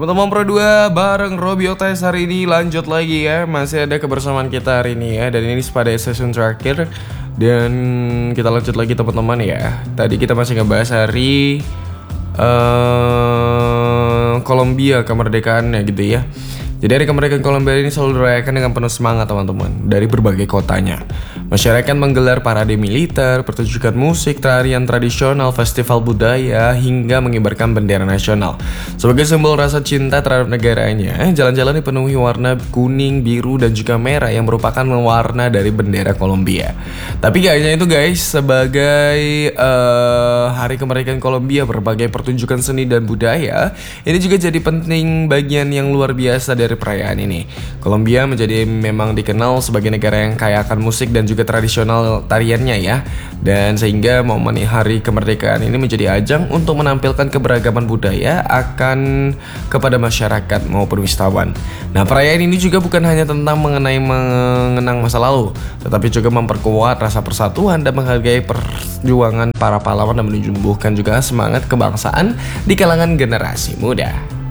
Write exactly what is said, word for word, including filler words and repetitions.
Teman-teman Pro dua bareng Robi Otes hari ini lanjut lagi ya. Masih ada kebersamaan kita hari ini ya. Dan ini pada session terakhir. Dan kita lanjut lagi teman-teman ya. Tadi kita masih ngebahas hari uh, Kolombia kemerdekaannya gitu ya. Jadi hari kemerdekaan Kolombia ini selalu dirayakan dengan penuh semangat teman-teman dari berbagai kotanya. Masyarakat menggelar parade militer, pertunjukan musik, tarian tradisional, festival budaya, hingga mengibarkan bendera nasional. Sebagai simbol rasa cinta terhadap negaranya, jalan-jalan dipenuhi warna kuning, biru, dan juga merah yang merupakan warna dari bendera Kolombia. Tapi gak hanya itu guys, sebagai uh, hari kemerdekaan Kolombia, berbagai pertunjukan seni dan budaya ini juga jadi penting bagian yang luar biasa dari perayaan ini. Kolombia menjadi memang dikenal sebagai negara yang kaya akan musik dan juga tradisional tariannya ya. Dan sehingga momen hari kemerdekaan ini menjadi ajang untuk menampilkan keberagaman budaya akan kepada masyarakat maupun wisatawan. Nah, perayaan ini juga bukan hanya tentang mengenai mengenang masa lalu, tetapi juga memperkuat rasa persatuan dan menghargai perjuangan para pahlawan dan menumbuhkan juga semangat kebangsaan di kalangan generasi muda.